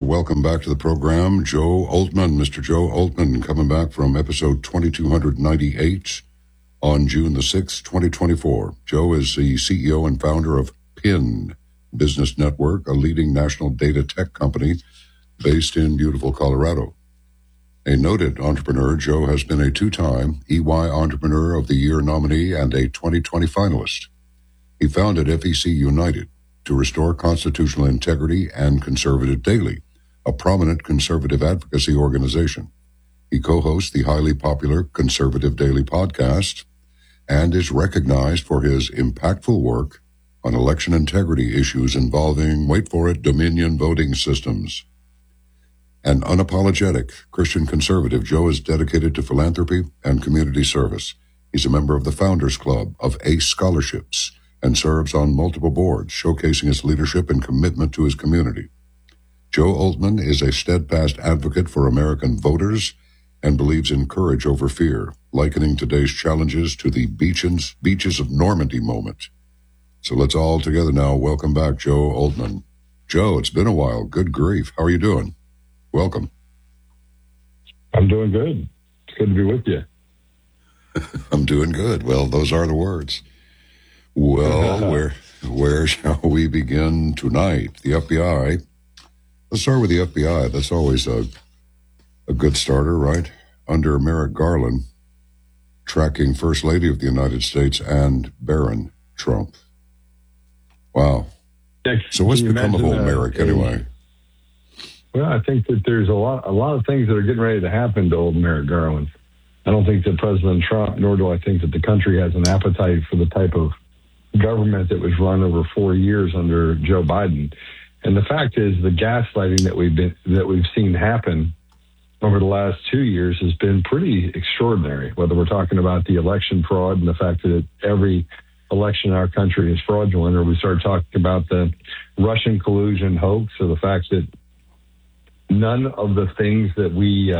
welcome back to the program, Joe Oltmann. Mr. Joe Oltmann coming back from episode 2298 on June the 6th, 2024. Joe is the CEO and founder of PIN Business Network, a leading national data tech company based in beautiful Colorado. A noted entrepreneur, Joe has been a two-time EY Entrepreneur of the Year nominee and a 2020 finalist. He founded FEC United to restore constitutional integrity and Conservative Daily, a prominent conservative advocacy organization. He co-hosts the highly popular Conservative Daily podcast and is recognized for his impactful work on election integrity issues involving, wait for it, Dominion voting systems. An unapologetic Christian conservative, Joe is dedicated to philanthropy and community service. He's a member of the Founders Club of ACE Scholarships and serves on multiple boards, showcasing his leadership and commitment to his community. Joe Oltmann is a steadfast advocate for American voters and believes in courage over fear, likening today's challenges to the beaches of Normandy moment. So let's all together now welcome back Joe Oltmann. Joe, it's been a while. Good grief. How are you doing? Welcome. I'm doing good. It's good to be with you. I'm doing good. Well, those are the words. Well, where shall we begin tonight? The FBI. Let's start with the FBI. That's always a good starter, right? Under Merrick Garland, tracking First Lady of the United States and Barron Trump. Wow. So what's become of old Merrick anyway? Well, I think that there's a lot of things that are getting ready to happen to old Merrick Garland. I don't think that President Trump, nor do I think that the country has an appetite for the type of government that was run over 4 years under Joe Biden. And the fact is, the gaslighting that we've seen happen over the last 2 years has been pretty extraordinary. Whether we're talking about the election fraud and the fact that every election in our country is fraudulent, or we start talking about the Russian collusion hoax, or the fact that none of the things that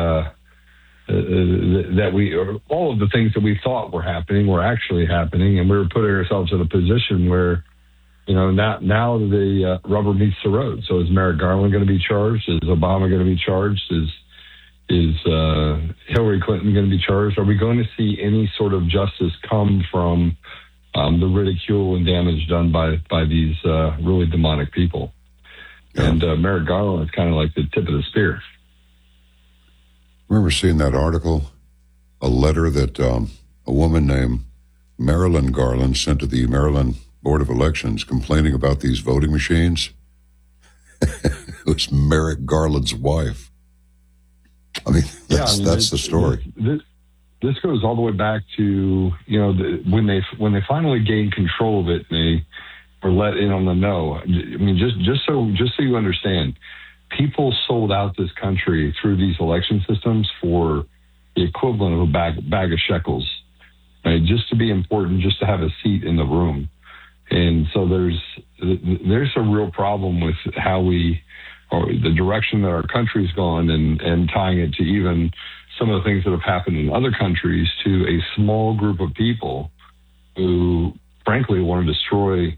all of the things that we thought were happening were actually happening, and we were putting ourselves in a position where, now the rubber meets the road. So is Merrick Garland going to be charged? Is Obama going to be charged? Is Hillary Clinton going to be charged? Are we going to see any sort of justice come from the ridicule and damage done by these really demonic people? And Merrick Garland is kind of like the tip of the spear. Remember seeing that article, a letter that a woman named Marilyn Garland sent to the Maryland Board of Elections complaining about these voting machines? It was Merrick Garland's wife. I mean, that's the story. This goes all the way back to, when they finally gained control of it, and they were let in on the know. I mean, just so you understand, people sold out this country through these election systems for the equivalent of a bag of shekels, right? Just to be important, just to have a seat in the room. And so there's a real problem with how or the direction that our country's gone, and tying it to even some of the things that have happened in other countries, to a small group of people who, frankly, want to destroy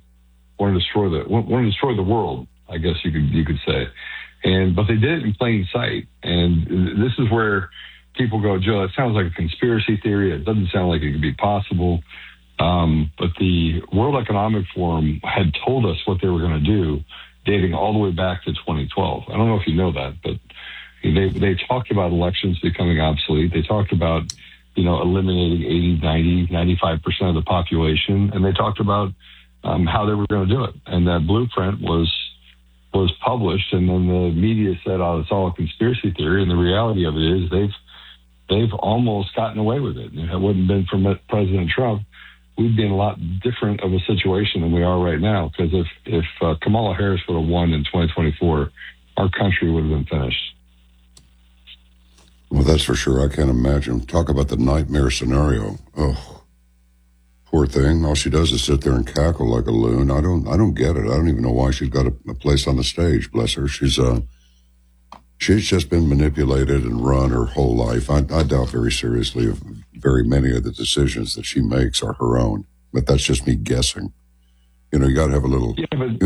the world, I guess you could say. But they did it in plain sight. And this is where people go, Joe, that sounds like a conspiracy theory. It doesn't sound like it could be possible. But the World Economic Forum had told us what they were going to do, dating all the way back to 2012. I don't know if you know that, but they talked about elections becoming obsolete. They talked about, eliminating 80, 90, 95% of the population. And they talked about how they were going to do it. And that blueprint was published, and then the media said, "Oh, it's all a conspiracy theory." And the reality of it is, they've almost gotten away with it. And if it wouldn't have been for President Trump, we'd be in a lot different of a situation than we are right now. Because if Kamala Harris would have won in 2024, our country would have been finished. Well, that's for sure. I can't imagine. Talk about the nightmare scenario. Oh, poor thing. All she does is sit there and cackle like a loon. I don't get it. I don't even know why she's got a place on the stage. Bless her. She's just been manipulated and run her whole life. I doubt very seriously if very many of the decisions that she makes are her own. But that's just me guessing. You got to have a little. Yeah,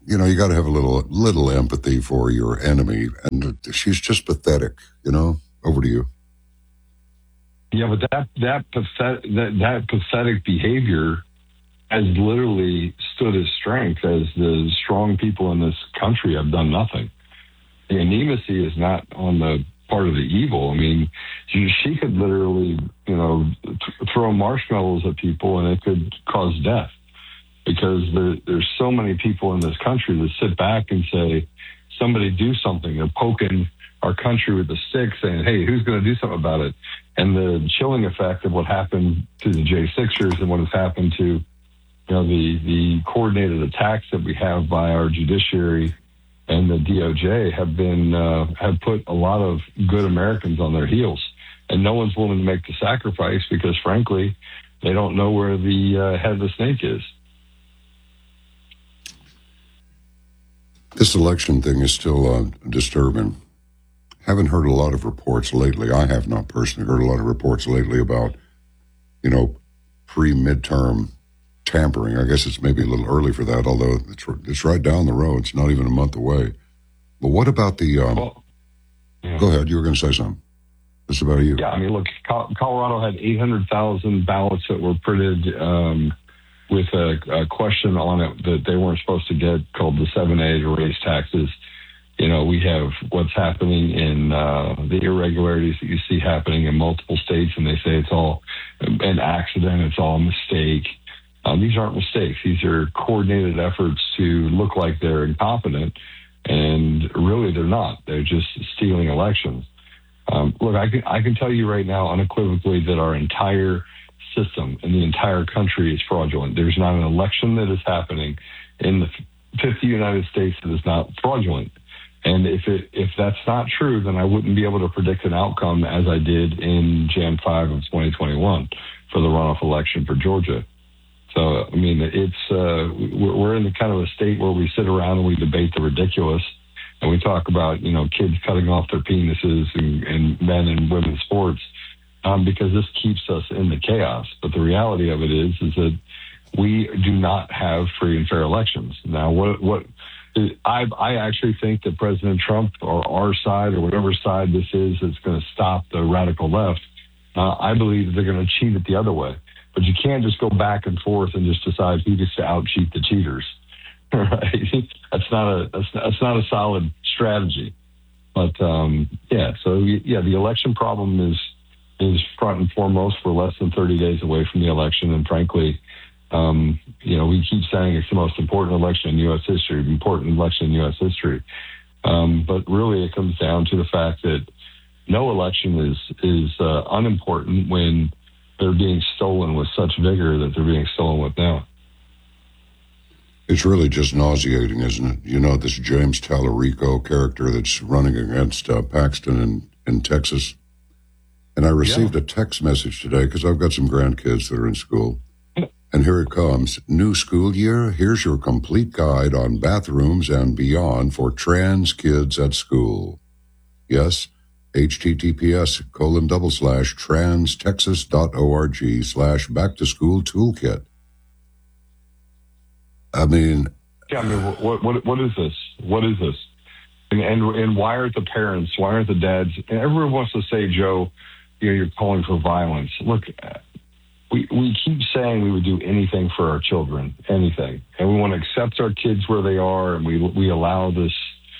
you got to have a little empathy for your enemy, and she's just pathetic. Over to you. Yeah, but that pathetic behavior has literally stood as strength, as the strong people in this country have done nothing. The anemacy is not on the part of the evil. I mean, she could literally, throw marshmallows at people and it could cause death, because there's so many people in this country that sit back and say, somebody do something. They're poking our country with a stick saying, hey, who's going to do something about it? And the chilling effect of what happened to the J6ers and what has happened to the coordinated attacks that we have by our judiciary and the DOJ have put a lot of good Americans on their heels, and no one's willing to make the sacrifice because, frankly, they don't know where the head of the snake is. This election thing is still disturbing. Haven't heard a lot of reports lately. I have not personally heard a lot of reports lately about, pre-midterm tampering. I guess it's maybe a little early for that, although it's right down the road. It's not even a month away. But what about the... Go ahead. You were going to say something. It's about you. Yeah, I mean, look, Colorado had 800,000 ballots that were printed with a question on it that they weren't supposed to get, called the 7A, to raise taxes. We have what's happening in the irregularities that you see happening in multiple states, and they say it's all an accident, it's all a mistake. These aren't mistakes. These are coordinated efforts to look like they're incompetent, and really they're not. They're just stealing elections. Look, I can tell you right now unequivocally that our entire system in the entire country is fraudulent. There's not an election that is happening in the 50 United States that is not fraudulent. And if that's not true, then I wouldn't be able to predict an outcome as I did in Jan 5 of 2021 for the runoff election for Georgia. So, I mean, we're in the kind of a state where we sit around and we debate the ridiculous, and we talk about, kids cutting off their penises and men and women's sports, because this keeps us in the chaos. But the reality of it is that we do not have free and fair elections. Now, I actually think that President Trump, or our side, or whatever side this is that's going to stop the radical left, I believe that they're going to cheat it the other way. But you can't just go back and forth and just decide who gets to out-cheat the cheaters. Right? That's not a solid strategy. But the election problem is front and foremost. We're less than 30 days away from the election, and frankly, we keep saying it's the most important election in U.S. history, but really it comes down to the fact that no election is unimportant when they're being stolen with such vigor that they're being stolen with now. It's really just nauseating, isn't it? This James Tallarico character that's running against Paxton in Texas. And I received a text message today because I've got some grandkids that are in school. And here it comes. New school year, here's your complete guide on bathrooms and beyond for trans kids at school. Yes, https://transtexas.org/back-to-school-toolkit. I mean... what is this? What is this? And why aren't the parents, why aren't the dads? And everyone wants to say, Joe, you're calling for violence. Look, we keep saying we would do anything for our children, anything. And we want to accept our kids where they are, and we allow this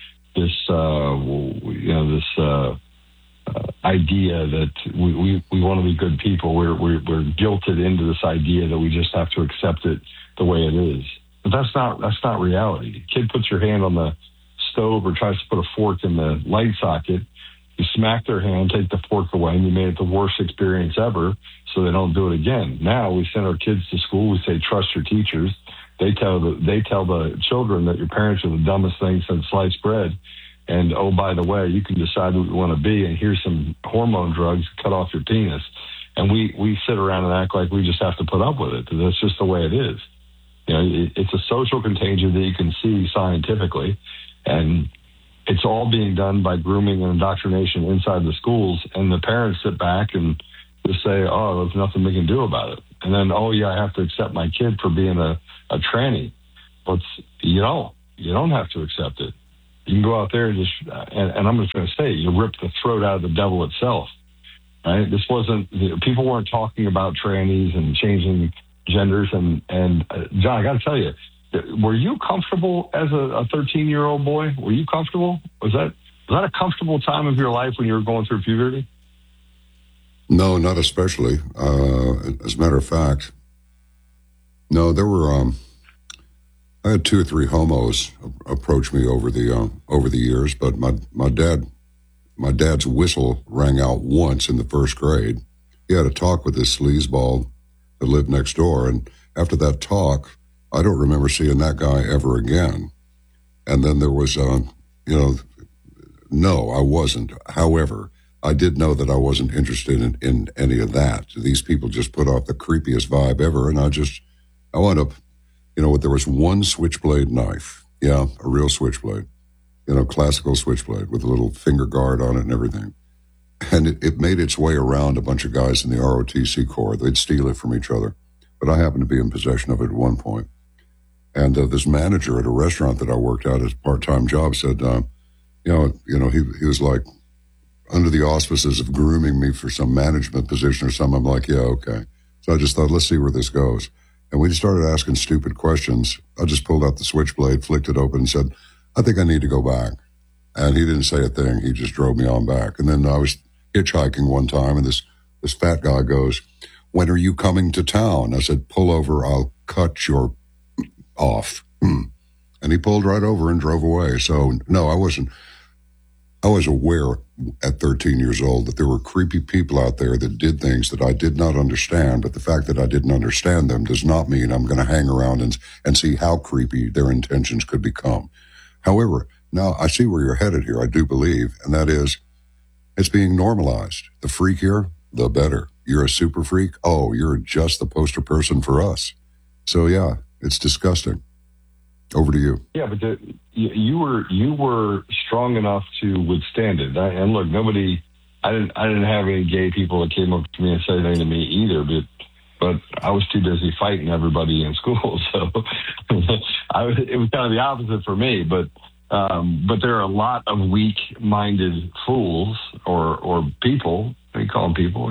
idea that we want to be good people. We're guilted into this idea that we just have to accept it the way it is. But that's not reality. A kid puts your hand on the stove or tries to put a fork in the light socket. You smack their hand, take the fork away, and you made it the worst experience ever, so they don't do it again. Now we send our kids to school. We say, trust your teachers. They tell the children that your parents are the dumbest thing since sliced bread. And, oh, by the way, you can decide what you want to be, and here's some hormone drugs, cut off your penis. And we sit around and act like we just have to put up with it. That's just the way it is. It's a social contagion that you can see scientifically, and it's all being done by grooming and indoctrination inside the schools, and the parents sit back and just say, oh, there's nothing we can do about it. And then, oh, yeah, I have to accept my kid for being a tranny. But you You don't have to accept it. You can go out there and just, and I'm just going to say, you rip the throat out of the devil itself. Right? This wasn't, people weren't talking about trannies and changing genders. And John, I got to tell you, were you comfortable as a 13-year-old boy? Were you comfortable? Was that a comfortable time of your life when you were going through puberty? No, not especially. As a matter of fact, no, there were, I had 2 or 3 homos approach me over the years, but my dad's whistle rang out once in the first grade. He had a talk with this sleazeball that lived next door, and after that talk, I don't remember seeing that guy ever again. And then there was, no, I wasn't. However, I did know that I wasn't interested in any of that. These people just put off the creepiest vibe ever, and I wound up, there was one switchblade knife. Yeah, a real switchblade. Classical switchblade with a little finger guard on it and everything. And it made its way around a bunch of guys in the ROTC Corps. They'd steal it from each other. But I happened to be in possession of it at one point. And this manager at a restaurant that I worked at as a part-time job said, he was like, under the auspices of grooming me for some management position or something. I'm like, yeah, okay. So I just thought, let's see where this goes. And we just started asking stupid questions. I just pulled out the switchblade, flicked it open, and said, I think I need to go back. And he didn't say a thing. He just drove me on back. And then I was hitchhiking one time, and this fat guy goes, when are you coming to town? I said, pull over, I'll cut your off. And he pulled right over and drove away. So, no, I wasn't. I was aware at 13 years old that there were creepy people out there that did things that I did not understand, but the fact that I didn't understand them does not mean I'm going to hang around and see how creepy their intentions could become. However, now I see where you're headed here, I do believe, and that is it's being normalized. The freakier, the better. You're a super freak? Oh, you're just the poster person for us. So, yeah, it's disgusting. Over to you. Yeah, but you were strong enough to withstand it. And look, I didn't have any gay people that came up to me and said anything to me either. But I was too busy fighting everybody in school, so it was kind of the opposite for me. But there are a lot of weak-minded fools or people. They call them people,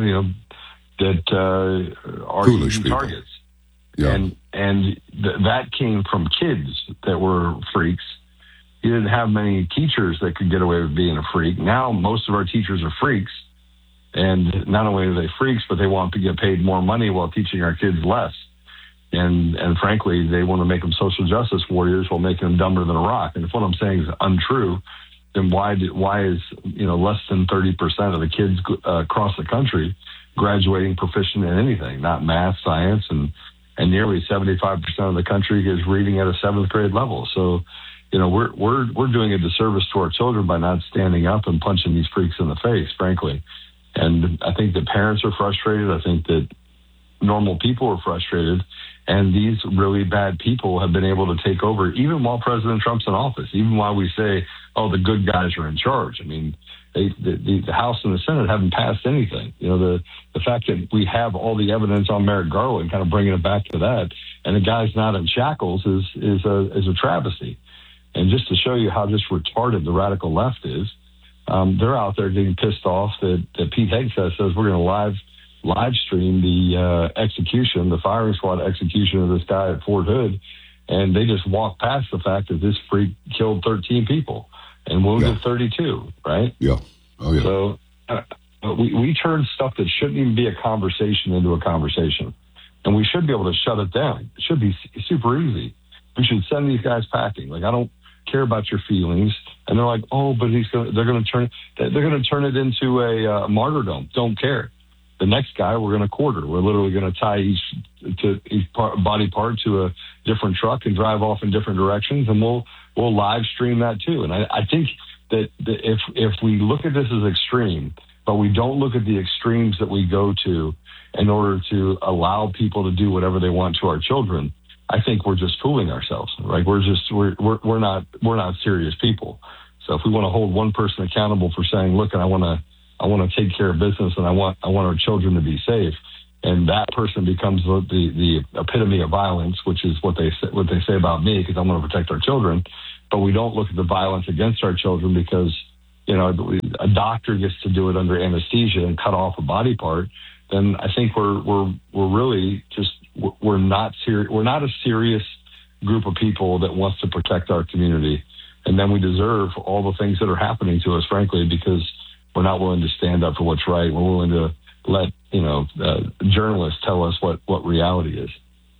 that are foolish easy people. Targets. Yeah. And that came from kids that were freaks. You didn't have many teachers that could get away with being a freak. Now most of our teachers are freaks. And not only are they freaks, but they want to get paid more money while teaching our kids less. And frankly, they want to make them social justice warriors while making them dumber than a rock. And if what I'm saying is untrue, then why is less than 30% of the kids across the country graduating proficient in anything, not math, science, and nearly 75% of the country is reading at a 7th grade level. So, we're doing a disservice to our children by not standing up and punching these freaks in the face, frankly. And I think that parents are frustrated. I think that normal people are frustrated. And these really bad people have been able to take over, even while President Trump's in office, even while we say, oh, the good guys are in charge. I mean, the House and the Senate haven't passed anything. The fact that we have all the evidence on Merrick Garland, kind of bringing it back to that, and the guy's not in shackles is a travesty. And just to show you how just retarded the radical left is, they're out there getting pissed off that Pete Hegseth says we're going to live stream the execution, the firing squad execution of this guy at Fort Hood, and they just walk past the fact that this freak killed 13 people and wounded 32, right? Yeah. Oh, yeah. So we turn stuff that shouldn't even be a conversation into a conversation, and we should be able to shut it down. It should be super easy. We should send these guys packing. Like, I don't care about your feelings. And they're like, oh, but they're going to turn it into a martyrdom. Don't care. The next guy, we're going to quarter. We're literally going to tie each body part to a different truck and drive off in different directions, and we'll live stream that too. And I think that if we look at this as extreme, but we don't look at the extremes that we go to in order to allow people to do whatever they want to our children, I think we're just fooling ourselves. Right? We're not serious people. So if we want to hold one person accountable for saying, look, and I want to take care of business, and I want our children to be safe, and that person becomes the epitome of violence, which is what they say about me, because I'm going to protect our children, but we don't look at the violence against our children because, you know, a doctor gets to do it under anesthesia and cut off a body part, then I think we're really just, we're not a serious group of people that wants to protect our community. And then we deserve all the things that are happening to us, frankly, because we're not willing to stand up for what's right. We're willing to let, you know, journalists tell us what reality is.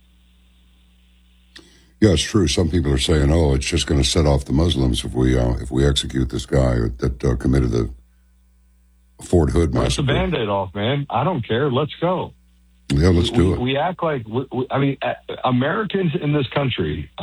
Yeah, it's true. Some people are saying, "Oh, it's just going to set off the Muslims if we execute this guy that committed the Fort Hood massacre." Let's the Band-Aid off, man. I don't care. Let's go. Yeah, let's do it. We act like Americans in this country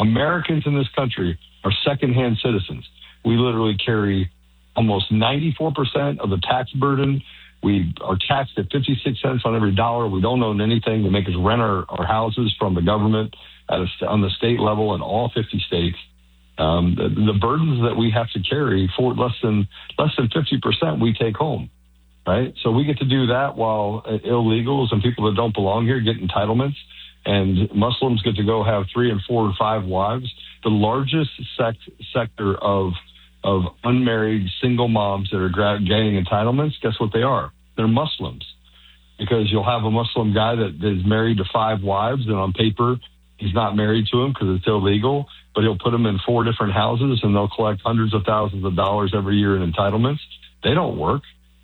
are secondhand citizens. We literally carry almost 94% of the tax burden. We are taxed at 56 cents on every dollar. We don't own anything. They make us rent our houses from the government on the state level in all 50 states. The burdens that we have to carry for less than 50% we take home, right? So we get to do that while illegals and people that don't belong here get entitlements, and Muslims get to go have 3 and 4 and 5 wives. The largest sector of unmarried single moms that are gaining entitlements, guess what they are? They're Muslims. Because you'll have a Muslim guy that is married to 5 wives, and on paper, he's not married to them because it's illegal, but he'll put them in 4 different houses, and they'll collect hundreds of thousands of dollars every year in entitlements. They don't work.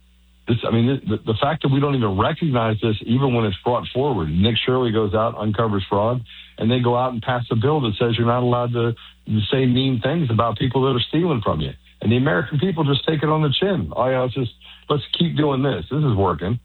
The fact that we don't even recognize this, even when it's brought forward. Nick Shirley goes out, uncovers fraud, and they go out and pass a bill that says you're not allowed to say mean things about people that are stealing from you. And the American people just take it on the chin. Oh, yeah, let's keep doing this. This is working.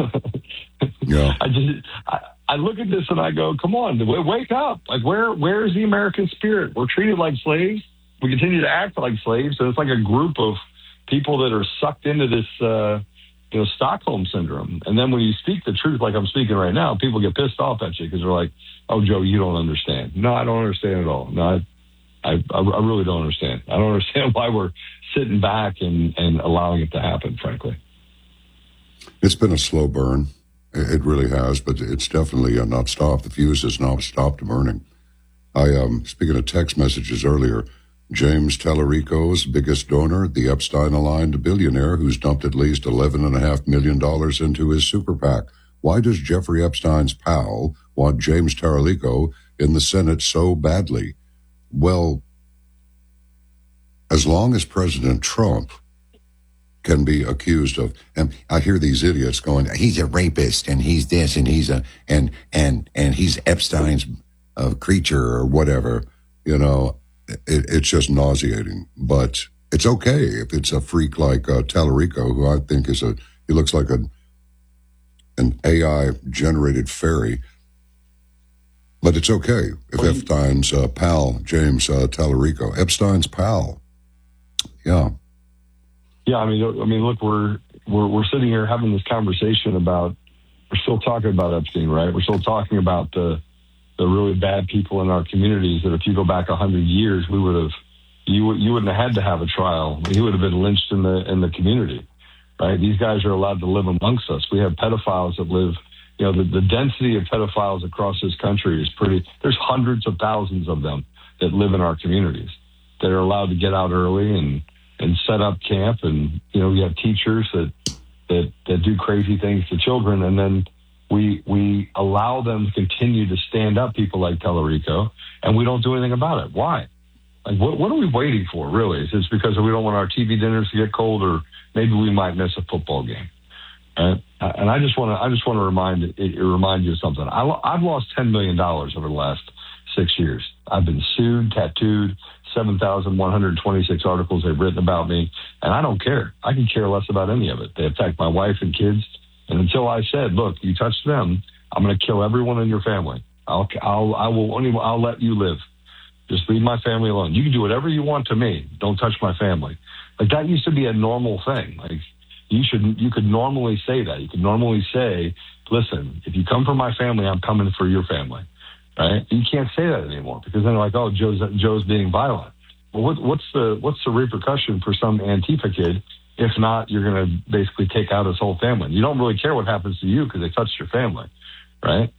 Yeah. I look at this and I go, come on, wake up. Like, where is the American spirit? We're treated like slaves. We continue to act like slaves. And it's like a group of people that are sucked into this, Stockholm syndrome. And then when you speak the truth, like I'm speaking right now, people get pissed off at you because they're like, "Oh, Joe, you don't understand." No, I don't understand at all. No, I really don't understand. I don't understand why we're sitting back and allowing it to happen, frankly. It's been a slow burn. It really has, but it's definitely not stopped. The fuse has not stopped burning. Speaking of text messages earlier, James Tallarico's biggest donor, the Epstein-aligned billionaire who's dumped at least $11.5 million into his super PAC. Why does Jeffrey Epstein's pal want James Tallarico in the Senate so badly? Well, as long as President Trump can be accused of, and I hear these idiots going, "He's a rapist and he's this and he's and he's Epstein's creature," or whatever, it's just nauseating. But it's okay if it's a freak like Tallarico, who I think he looks like an AI generated fairy. But it's okay if Epstein's pal, James Tallarico, Epstein's pal. Yeah. Yeah, I mean, look, we're sitting here having this conversation about, we're still talking about Epstein, right? We're still talking about the really bad people in our communities that if you go back 100 years, you wouldn't have had to have a trial. He would have been lynched in the community, right? These guys are allowed to live amongst us. We have pedophiles that live, the density of pedophiles across this country is there's hundreds of thousands of them that live in our communities that are allowed to get out early and set up camp. And, we have teachers that do crazy things to children. And then we allow them to continue to stand up, people like Tallarico, and we don't do anything about it. Why? Like, what are we waiting for, really? Is this because we don't want our TV dinners to get cold, or maybe we might miss a football game? Right? And I just want to remind you of something. I've lost $10 million over the last 6 years. I've been sued, tattooed, 7,126 articles they've written about me, and I don't care. I can care less about any of it. They attacked my wife and kids, and until I said, "Look, you touch them, I'm going to kill everyone in your family. I'll let you live. Just leave my family alone. You can do whatever you want to me. Don't touch my family." Like, that used to be a normal thing. Like, you could normally say that. You could normally say, "Listen, if you come for my family, I'm coming for your family." Right? You can't say that anymore, because then they're like, "Oh, Joe's being violent." Well, what's the repercussion for some Antifa kid? If not, you're going to basically take out his whole family. You don't really care what happens to you because they touched your family, right?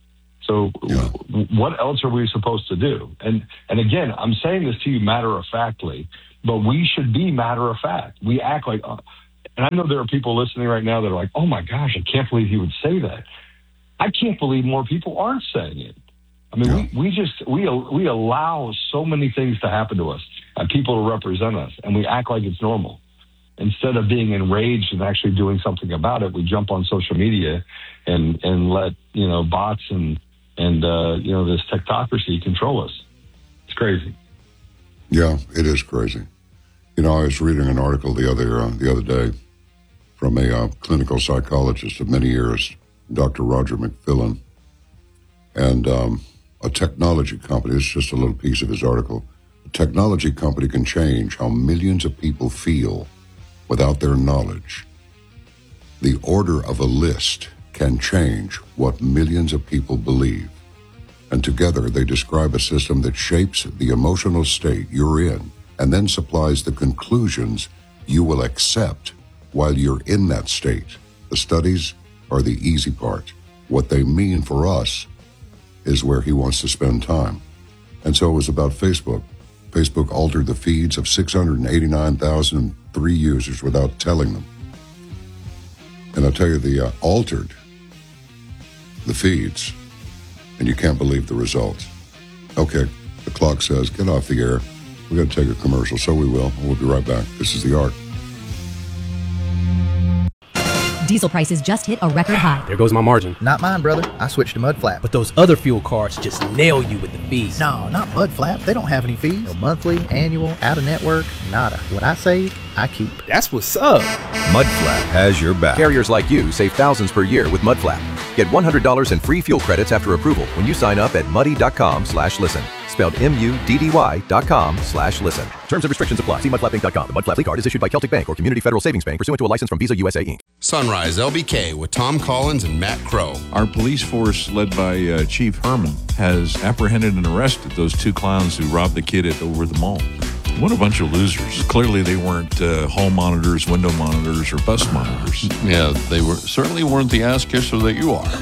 So what else are we supposed to do? And again, I'm saying this to you matter-of-factly, but we should be matter-of-fact. We act like, and I know there are people listening right now that are like, oh my gosh, I can't believe he would say that. I can't believe more people aren't saying it. I mean, we allow so many things to happen to us and people to represent us, and we act like it's normal. Instead of being enraged and actually doing something about it, we jump on social media and let, bots and this technocracy control us. It's crazy. Yeah, it is crazy. I was reading an article the other day from a clinical psychologist of many years, Dr. Roger McFillin, and a technology company. It's just a little piece of his article. A technology company can change how millions of people feel without their knowledge. The order of a list can change what millions of people believe. And together they describe a system that shapes the emotional state you're in and then supplies the conclusions you will accept while you're in that state. The studies are the easy part. What they mean for us is where he wants to spend time. And so it was about Facebook. Facebook altered the feeds of 689,003 users without telling them. And I'll tell you, they altered the feeds, and you can't believe the results. Okay, the clock says, get off the air. We're going to take a commercial, so we will. We'll be right back. This is The Arc. Diesel prices just hit a record high. There goes my margin. Not mine, brother. I switched to Mud Flap. But those other fuel cards just nail you with the fees. No, not Mud Flap. They don't have any fees. No monthly, annual, out-of-network, nada. What I save, I keep. That's what's up. Mudflap has your back. Carriers like you save thousands per year with Mudflap. Get $100 in free fuel credits after approval when you sign up at muddy.com/listen. Spelled MUDDY.com/listen. Terms and restrictions apply. See mudflapinc.com. The Mudflap card is issued by Celtic Bank or Community Federal Savings Bank pursuant to a license from Visa USA Inc. Sunrise LBK with Tom Collins and Matt Crow. Our police force, led by Chief Herman, has apprehended and arrested those two clowns who robbed the kid over the mall. What a bunch of losers. Clearly they weren't hall monitors, window monitors, or bus monitors. Yeah, they certainly weren't the ass kisser that you are.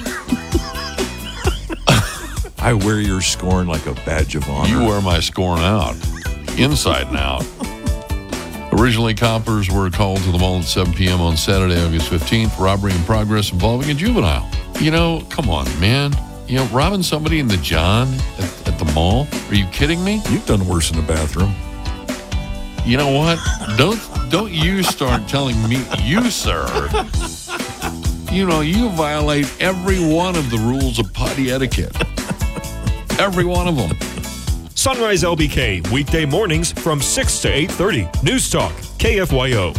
I wear your scorn like a badge of honor. You wear my scorn out, inside and out. Originally, coppers were called to the mall at 7 p.m. on Saturday, August 15th. Robbery in progress involving a juvenile. Come on, man. Robbing somebody in the John at the mall? Are you kidding me? You've done worse in the bathroom. You know what? Don't you start telling me, you, sir. You violate every one of the rules of potty etiquette. Every one of them. Sunrise LBK, weekday mornings from 6 to 8:30. News Talk, KFYO.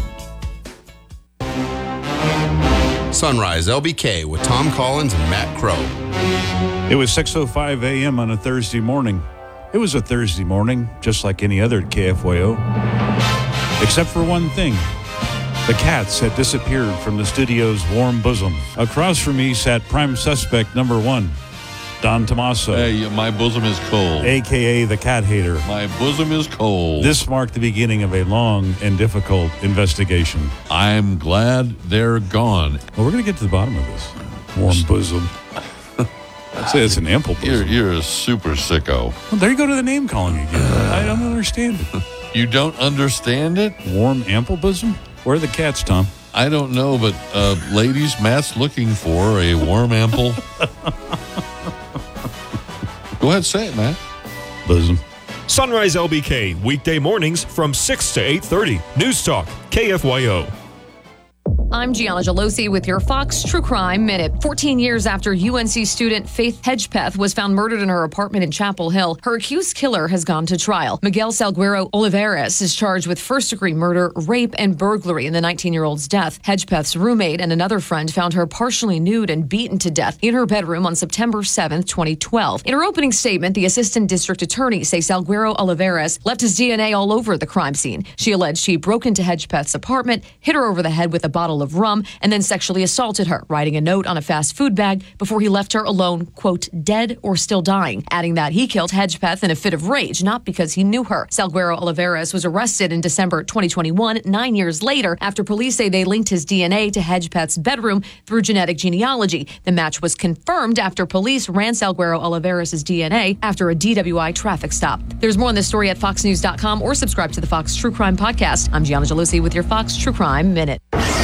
Sunrise LBK with Tom Collins and Matt Crow. It was 6:05 a.m. on a Thursday morning. It was a Thursday morning, just like any other at KFYO. Except for one thing. The cats had disappeared from the studio's warm bosom. Across from me sat prime suspect number 1, Don Tomaso. Hey, my bosom is cold. A.K.A. the cat hater. My bosom is cold. This marked the beginning of a long and difficult investigation. I'm glad they're gone. Well, we're going to get to the bottom of this. Warm bosom. I'd say it's an ample bosom. You're a super sicko. Well, there you go to the name calling again. I don't understand it. You don't understand it? Warm, ample bosom? Where are the cats, Tom? I don't know, but ladies, Matt's looking for a warm, ample... Go ahead, say it, Matt. Bosom. Sunrise LBK, weekday mornings from 6 to 8:30. News Talk, KFYO. I'm Gianna Gelosi with your Fox True Crime Minute. 14 years after UNC student Faith Hedgepeth was found murdered in her apartment in Chapel Hill, her accused killer has gone to trial. Miguel Salguero Olivares is charged with first-degree murder, rape, and burglary in the 19-year-old's death. Hedgepeth's roommate and another friend found her partially nude and beaten to death in her bedroom on September 7, 2012. In her opening statement, the assistant district attorney says Salguero Olivares left his DNA all over the crime scene. She alleged he broke into Hedgepeth's apartment, hit her over the head with a bottle of of rum and then sexually assaulted her, writing a note on a fast food bag before he left her alone, quote, dead or still dying, adding that he killed Hedgepeth in a fit of rage, not because he knew her. Salguero Olivares was arrested in December 2021, 9 years later, after police say they linked his DNA to Hedgepeth's bedroom through genetic genealogy. The match was confirmed after police ran Salguero Olivares' DNA after a DWI traffic stop. There's more on this story at foxnews.com or subscribe to the Fox True Crime Podcast. I'm Gianna Gelosi with your Fox True Crime Minute.